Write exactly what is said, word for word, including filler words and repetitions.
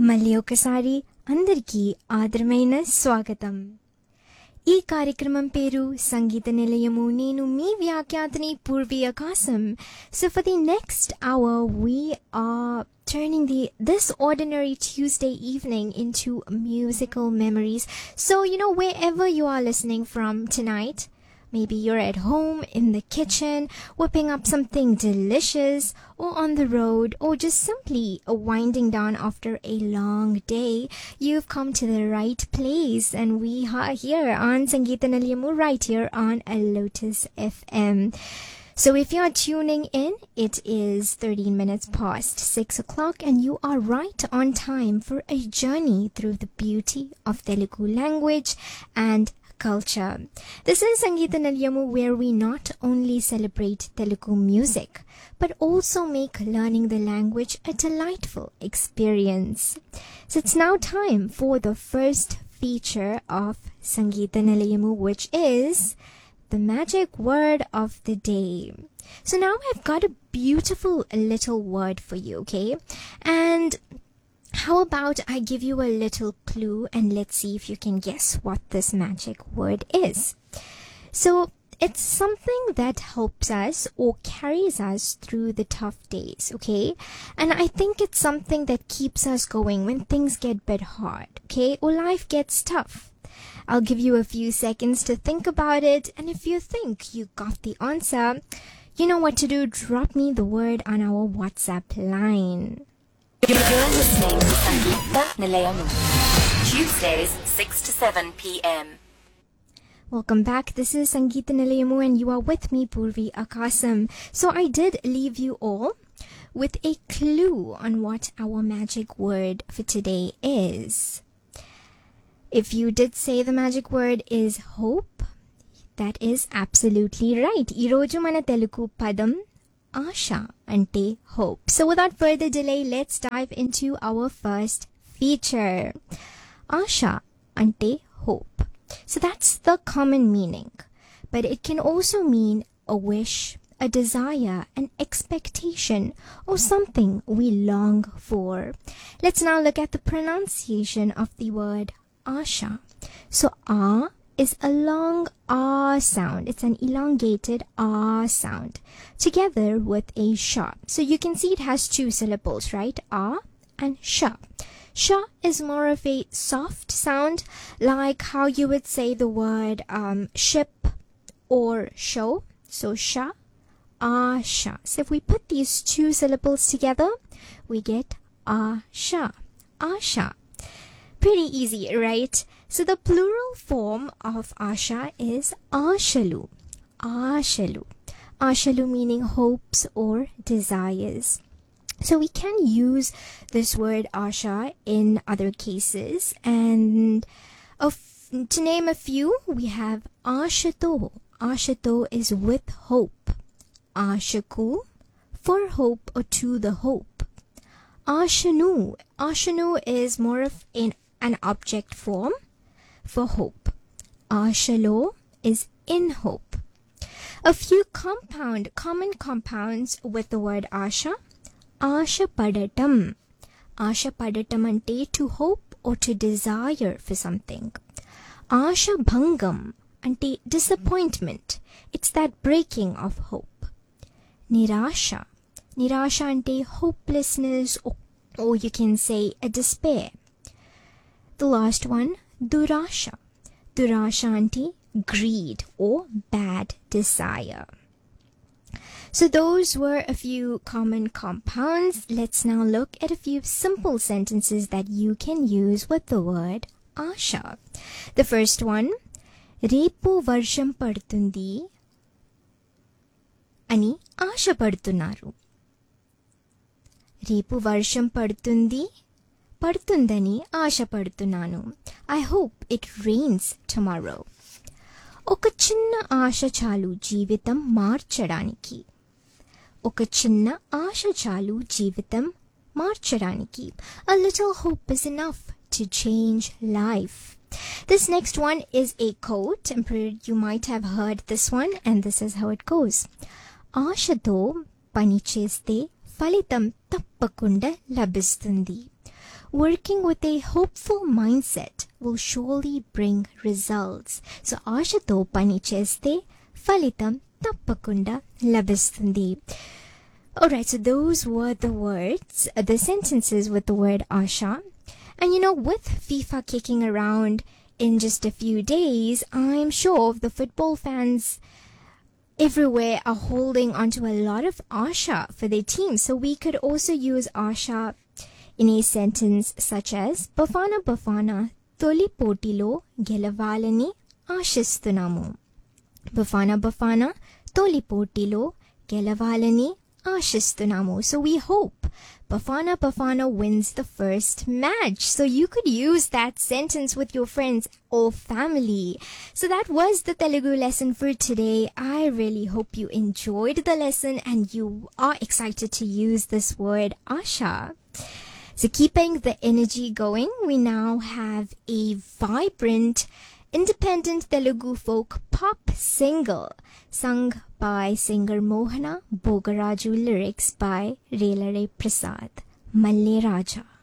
మళ్ళీ ఒకసారి అందరికీ ఆదరమైన స్వాగతం. ఈ కార్యక్రమం పేరు సంగీత నిలయము. నేను మీ వ్యాఖ్యాతని పూర్వి ఆకాశం. So for the next hour we are turning the this ordinary Tuesday evening into musical memories. So you know, wherever you are listening from tonight, maybe you're at home, in the kitchen, whipping up something delicious, or on the road, or just simply winding down after a long day, you've come to the right place. And we are here on Sangeeta Nilayamu, right here on Lotus F M. So if you're tuning in, it is thirteen minutes past six o'clock, and you are right on time for a journey through the beauty of Telugu language and culture. This is Sangeeta Nilayamu, where we not only celebrate Telugu music, but also make learning the language a delightful experience. So it's now time for the first feature of Sangeeta Nilayamu, which is the magic word of the day. So now I've got a beautiful little word for you, okay? And how about I give you a little clue and let's see if you can guess what this magic word is. So it's something that helps us or carries us through the tough days, okay? And I think it's something that keeps us going when things get a bit hard, okay? Or life gets tough. I'll give you a few seconds to think about it, and if you think you got the answer, you know what to do. Drop me the word on our WhatsApp line. You're listening to Sangeeta Nilayamu, Tuesdays six to seven p.m. Welcome back. This is Sangeeta Nilayamu and you are with me, Purvi Akasam. So I did leave you all with a clue on what our magic word for today is. If you did say the magic word is hope, that is absolutely right. Ee roju mana Telugu padam Asha ante hope. So without further delay, let's dive into our first feature. Asha ante hope. So that's the common meaning, but it can also mean a wish, a desire, an expectation, or something we long for. Let's now look at the pronunciation of the word Asha. So A is a long ah sound. It's an elongated ah sound together with a sha. So you can see it has two syllables, right? Ah and sha. Sha is more of a soft sound, like how you would say the word um, ship or show. So sha, ah, sha. So if we put these two syllables together, we get ah, sha, ah, sha. Pretty easy, right? So the plural form of Asha is Ashalu. Ashalu. Ashalu meaning hopes or desires. So we can use this word Asha in other cases. And of, to name a few, we have Ashato. Ashato is with hope. Ashaku, for hope or to the hope. Ashanu. Ashanu is more of an, an object form for hope. Ashalo is in hope. A few compound, common compounds with the word Asha. Asha padatam. Asha padatam ante to hope or to desire for something. Asha bhangam ante disappointment. It's that breaking of hope. Nirasha. Nirasha ante hopelessness, or, or you can say a despair. The last one, Durasha. Durasha ante greed or bad desire. So those were a few common compounds. Let's now look at a few simple sentences that you can use with the word Asha. The first one, Repu varsham padutundi ani asha padutunnaru. Repu varsham padutundi పడుతుందని ఆశపడుతున్నాను. I hope it rains tomorrow. ఒక చిన్న ఆశ చాలు జీవితం మార్చడానికి. ఒక చిన్న ఆశ చాలు జీవితం మార్చడానికి. A little hope is enough to change life. This next one is a quote. You might have heard this one, and this is how it goes. ఆశతో పని చేస్తే ఫలితం తప్పకుండా లభిస్తుంది. working with a hopeful mindset will surely bring results. So ఆశతో పని చేస్తే ఫలితం తప్పకుండా లభిస్తుంది. Alright, so those were the words, uh, the sentences with the word Asha. And you know, with FIFA kicking around in just a few days, I'm sure the football fans everywhere are holding onto a lot of Asha for their team. So we could also use Asha in a sentence such as Bafana Bafana Toli Potilo Gelavalani Ashistunamu. Bafana Bafana Toli Potilo Gelavalani Ashistunamu. So we hope Bafana Bafana wins the first match. So you could use that sentence with your friends or family. So that was the Telugu lesson for today. I really hope you enjoyed the lesson and you are excited to use this word Asha. So keeping the energy going, we now have a vibrant independent Telugu folk pop single sung by singer Mohana Bogaraju, lyrics by Relare Prasad, Malle Raja.